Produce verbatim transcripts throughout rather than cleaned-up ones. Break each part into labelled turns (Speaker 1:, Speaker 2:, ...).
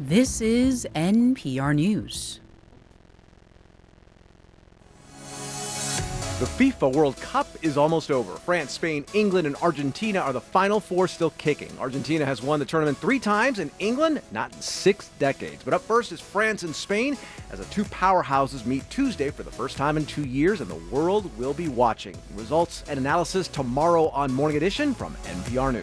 Speaker 1: This is N P R News.
Speaker 2: The FIFA World Cup is almost over. France, Spain, England, and Argentina are the final four still kicking. Argentina has won the tournament three times, and England not in six decades. But up first is France and Spain, as the two powerhouses meet Tuesday for the first time in two years, and the world will be watching. Results and analysis tomorrow on Morning Edition from N P R News.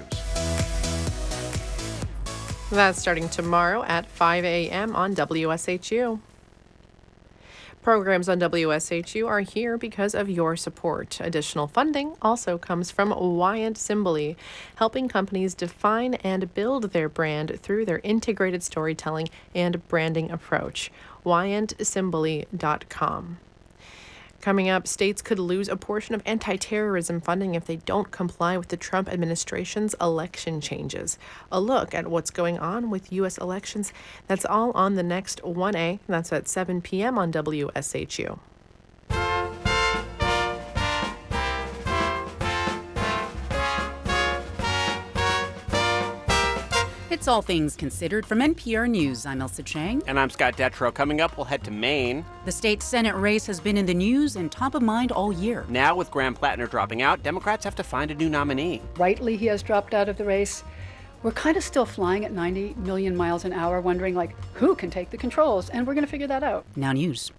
Speaker 3: That's starting tomorrow at five a.m. on W S H U. Programs on W S H U are here because of your support. Additional funding also comes from Wyant Cimbali, helping companies define and build their brand through their integrated storytelling and branding approach. wyant cimbali dot com. Coming up, states could lose a portion of anti-terrorism funding if they don't comply with the Trump administration's election changes. A look at what's going on with U S elections. That's all on the next one A. That's at seven p.m. on W S H U.
Speaker 1: It's All Things Considered from N P R News. I'm Elsa Chang.
Speaker 4: And I'm Scott Detrow. Coming up, we'll head to Maine.
Speaker 1: The state Senate race has been in the news and top of mind all year.
Speaker 4: Now, with Graham Plattner dropping out, Democrats have to find a new nominee.
Speaker 5: Rightly, he has dropped out of the race. We're kind of still flying at ninety million miles an hour, wondering, like, who can take the controls? And we're going to figure that out.
Speaker 1: Now news.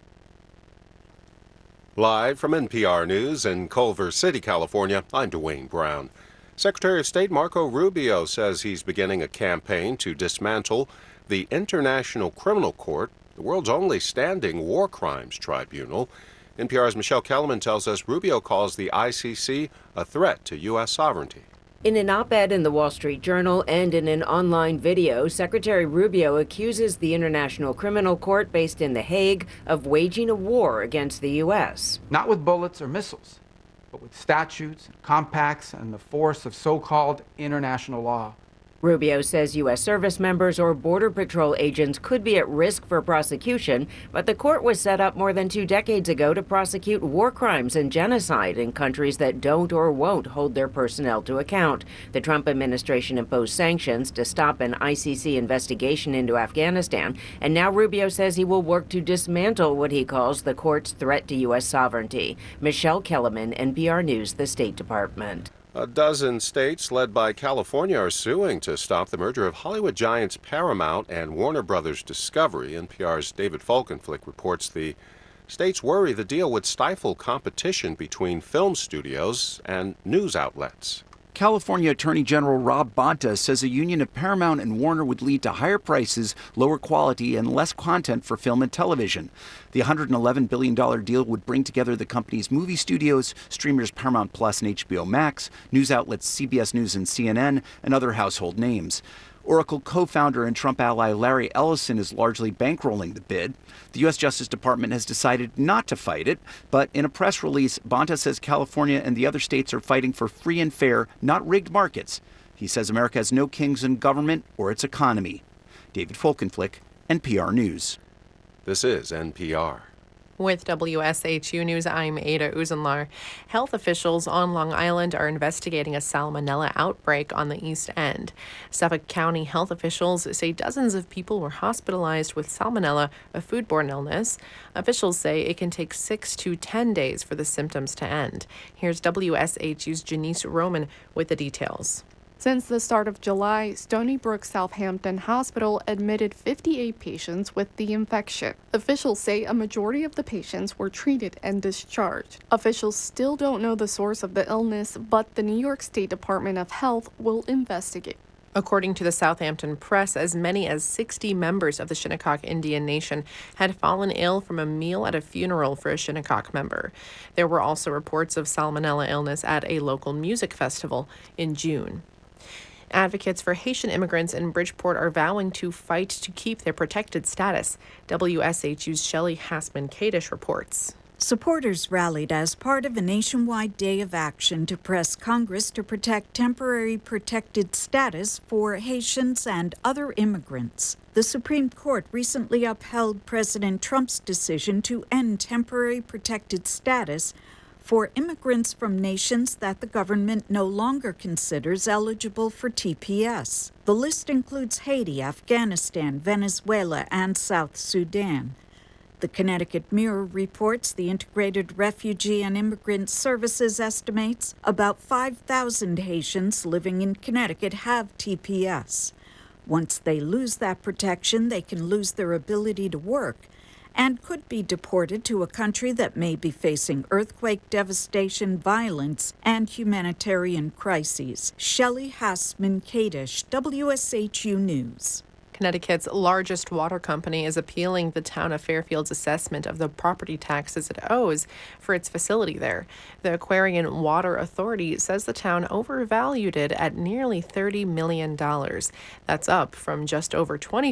Speaker 6: Live from N P R News in Culver City, California, I'm Dwayne Brown. Secretary of State Marco Rubio says he's beginning a campaign to dismantle the International Criminal Court, the world's only standing war crimes tribunal. N P R's Michelle Kellerman tells us Rubio calls the I C C a threat to U S sovereignty.
Speaker 7: In an op-ed in the Wall Street Journal and in an online video, Secretary Rubio accuses the International Criminal Court based in The Hague of waging a war against the U S.
Speaker 8: Not with bullets or missiles, but with statutes, compacts, and the force of so-called international law.
Speaker 7: Rubio says U S service members or Border Patrol agents could be at risk for prosecution, but the court was set up more than two decades ago to prosecute war crimes and genocide in countries that don't or won't hold their personnel to account. The Trump administration imposed sanctions to stop an I C C investigation into Afghanistan, and now Rubio says he will work to dismantle what he calls the court's threat to U S sovereignty. Michelle Kellerman, N P R News, the State Department.
Speaker 6: A dozen states, led by California, are suing to stop the merger of Hollywood giants Paramount and Warner Brothers Discovery. N P R's David Folkenflik reports the states worry the deal would stifle competition between film studios and news outlets.
Speaker 9: California Attorney General Rob Bonta says a union of Paramount and Warner would lead to higher prices, lower quality, and less content for film and television. The one hundred eleven billion dollars deal would bring together the company's movie studios, streamers Paramount Plus and H B O Max, news outlets C B S News and C N N, and other household names. Oracle co-founder and Trump ally Larry Ellison is largely bankrolling the bid. The U S Justice Department has decided not to fight it, but in a press release, Bonta says California and the other states are fighting for free and fair, not rigged markets. He says America has no kings in government or its economy. David Folkenflik, N P R News.
Speaker 6: This is N P R.
Speaker 3: With W S H U News, I'm Ada Uzenlar. Health officials on Long Island are investigating a salmonella outbreak on the East End. Suffolk County health officials say dozens of people were hospitalized with salmonella, a foodborne illness. Officials say it can take six to ten days for the symptoms to end. Here's W S H U's Janice Roman with the details.
Speaker 10: Since the start of July, Stony Brook Southampton Hospital admitted fifty-eight patients with the infection. Officials say a majority of the patients were treated and discharged. Officials still don't know the source of the illness, but the New York State Department of Health will investigate.
Speaker 3: According to the Southampton Press, as many as sixty members of the Shinnecock Indian Nation had fallen ill from a meal at a funeral for a Shinnecock member. There were also reports of salmonella illness at a local music festival in June. Advocates for Haitian immigrants in Bridgeport are vowing to fight to keep their protected status. W S H U's Shelley Hassman-Kadish reports.
Speaker 11: Supporters rallied as part of a nationwide day of action to press Congress to protect temporary protected status for Haitians and other immigrants. The Supreme Court recently upheld President Trump's decision to end temporary protected status for immigrants from nations that the government no longer considers eligible for T P S. The list includes Haiti, Afghanistan, Venezuela, and South Sudan. The Connecticut Mirror reports the Integrated Refugee and Immigrant Services estimates about five thousand Haitians living in Connecticut have T P S. Once they lose that protection, they can lose their ability to work and could be deported to a country that may be facing earthquake devastation, violence, and humanitarian crises. Shelley Hassman-Kadish, W S H U News.
Speaker 3: Connecticut's largest water company is appealing the town of Fairfield's assessment of the property taxes it owes for its facility there. The Aquarian Water Authority says the town overvalued it at nearly thirty million dollars. That's up from just over twenty